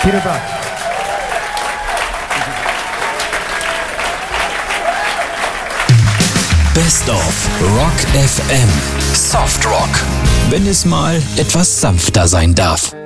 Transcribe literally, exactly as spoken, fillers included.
Vielen Dank. Best of Rock F M. Soft Rock. Wenn es mal etwas sanfter sein darf.